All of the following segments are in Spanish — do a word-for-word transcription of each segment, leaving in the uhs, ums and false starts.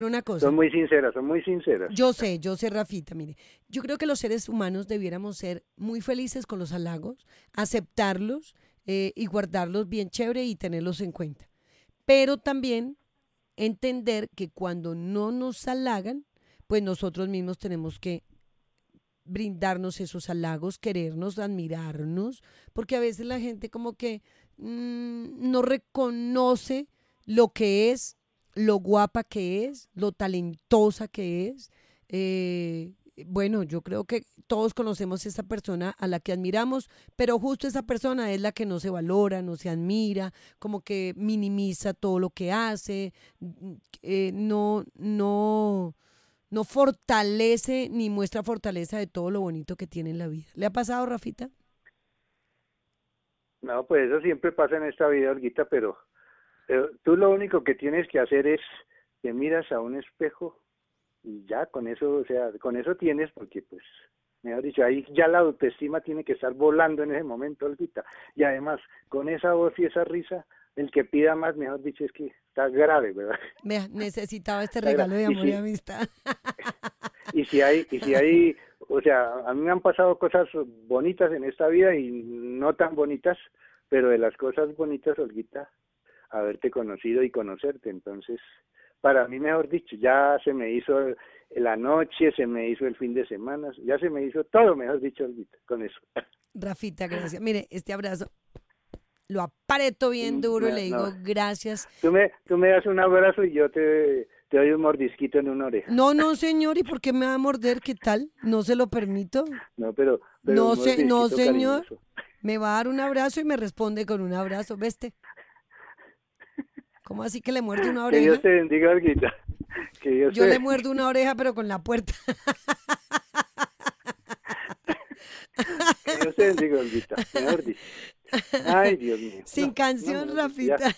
una cosa. Son muy sinceras, son muy sinceras. Yo sé, yo sé, Rafita, mire, yo creo que los seres humanos debiéramos ser muy felices con los halagos, aceptarlos eh, y guardarlos bien chévere y tenerlos en cuenta. Pero también entender que cuando no nos halagan, pues nosotros mismos tenemos que brindarnos esos halagos, querernos, admirarnos, porque a veces la gente como que mm, no reconoce lo que es, lo guapa que es, lo talentosa que es. Eh, bueno, yo creo que todos conocemos a esa persona a la que admiramos, pero justo esa persona es la que no se valora, no se admira, como que minimiza todo lo que hace, mm, eh, no, no, no fortalece ni muestra fortaleza de todo lo bonito que tiene en la vida. ¿Le ha pasado, Rafita? No, pues eso siempre pasa en esta vida, Olguita, pero, pero tú lo único que tienes que hacer es que miras a un espejo y ya con eso, o sea, con eso tienes, porque pues, mejor dicho, ahí ya la autoestima tiene que estar volando en ese momento, Olguita. Y además, con esa voz y esa risa, el que pida más, mejor dicho, es que está grave, ¿verdad? Vea, necesitaba este Está grave. regalo de Y amor y si, amistad. y si hay, y si hay, o sea, a mí me han pasado cosas bonitas en esta vida y no tan bonitas, pero de las cosas bonitas, Olguita, haberte conocido y conocerte. Entonces, para mí, mejor dicho, ya se me hizo la noche, se me hizo el fin de semana, ya se me hizo todo, mejor dicho, Olguita, con eso. Rafita, gracias. Mire, este abrazo lo aprieto bien duro y le No, digo gracias. tú me, tú me das un abrazo y yo te, te doy un mordisquito en una oreja. No, no, señor, ¿y por qué me va a morder? ¿Qué tal? No se lo permito. No, pero, pero No, un se, no, mordisquito señor. cariñoso. Me va a dar un abrazo y me responde con un abrazo. ¿Veste? ¿Cómo así que le muerde una Que Dios oreja? te bendiga, Olguita. Que Dios Yo te... le muerdo una oreja, pero con la puerta. Que Dios te bendiga, Olguita, mejor dicho. Ay, Dios mío. Sin No, no, canción, mejor dicho, ya. Rafita.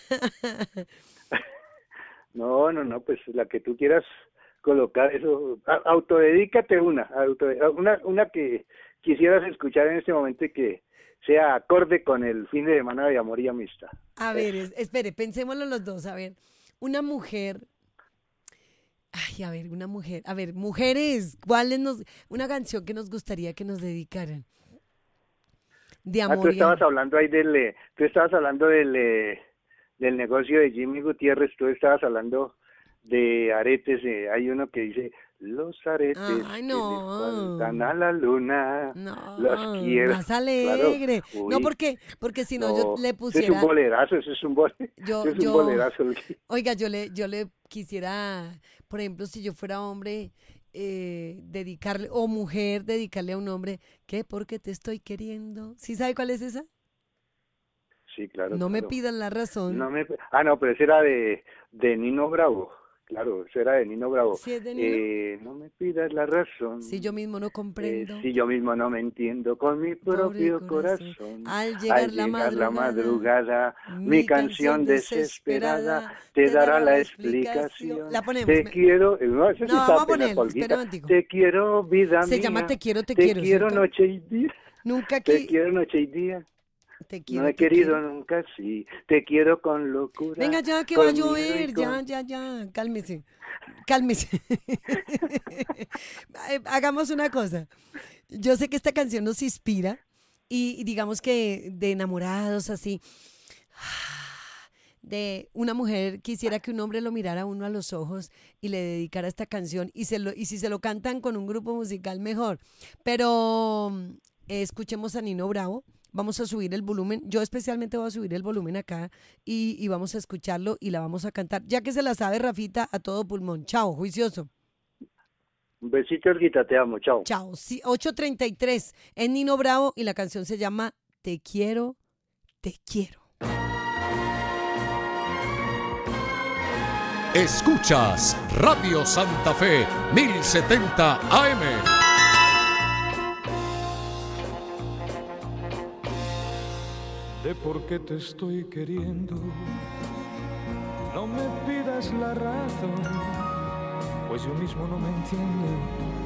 No, no, no, pues la que tú quieras colocar, eso, a- autodedícate una, auto, una, una que quisieras escuchar en este momento y que sea acorde con el fin de semana de amor y amistad. A Eso. ver, es- espere, pensémoslo los dos. A ver, una mujer. Ay, a ver, una mujer. A ver, mujeres, ¿cuáles nos. Una canción que nos gustaría que nos dedicaran? De Ah, tú amor y estabas amor. hablando ahí del, eh, tú estabas hablando del, eh, del negocio de Jimmy Gutiérrez, tú estabas hablando de aretes, eh, hay uno que dice, los aretes Ay, que le faltan no. a la luna, los No, quiero, más claro, alegre. No, uy, porque, porque si no yo no, le ese es un pusiera, bolerazo, ese es un bol, yo, ese es un yo, bolerazo. oiga, yo le, yo le quisiera, por ejemplo, si yo fuera hombre, eh, dedicarle, o mujer, dedicarle a un hombre, ¿qué? Porque te estoy queriendo. ¿Sí sabe cuál es esa? Sí, claro, No me claro. pidas la razón. No me, ah, no, pero ese era de, de Nino Bravo, claro, ese era de Nino Bravo. ¿Sí es de Nino? Eh, no me pidas la Si yo razón. mismo no Eh, comprendo, si yo mismo no me entiendo con mi pobre propio corazón, corazón, al al llegar la llegar la madrugada, madrugada, mi mi canción canción desesperada desesperada te te dará dará la la explicación. explicación. La ponemos. Te me- quiero, eh, no, eso No, sí está vamos a apenas, ponerla. Espera Olguita. un momentico. Te quiero, vida Se llama mía, Te quiero, te te quiero, quiero ¿cierto? noche y día, Nunca te aquí. quiero noche y día. Te No quiero, he te querido quiero. nunca así, te quiero con Venga, locura, ya que va a con miedo y llover. Ya, con... ya, ya. Cálmese. Cálmese. Eh, Hagamos una cosa. Yo sé que esta canción nos inspira y, y digamos que de enamorados así, de una mujer quisiera que un hombre lo mirara a uno a los ojos y le dedicara esta canción y, se lo, y si se lo cantan con un grupo musical mejor. Pero mm, eh, escuchemos a Nino Bravo. Vamos a subir el volumen. Yo especialmente voy a subir el volumen acá y, y vamos a escucharlo y la vamos a cantar. Ya que se la sabe Rafita a todo pulmón. Chao, juicioso. Un besito, Olguita, te amo, chao. Chao. Sí, ocho treinta y tres es Nino Bravo y la canción se llama Te quiero, te quiero. Escuchas Radio Santa Fe mil setenta A M. De por qué te estoy queriendo, no me pidas la razón, pues yo mismo no me entiendo.